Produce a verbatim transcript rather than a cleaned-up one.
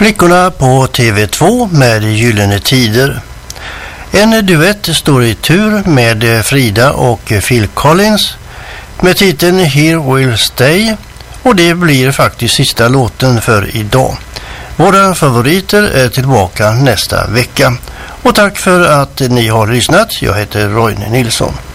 Flickorna på T V två med Gyllene Tider. En duett står i tur med Frida och Phil Collins med titeln Here Will Stay, och det blir faktiskt sista låten för idag. Våra favoriter är tillbaka nästa vecka. Och tack för att ni har lyssnat. Jag heter Roine Nilsson.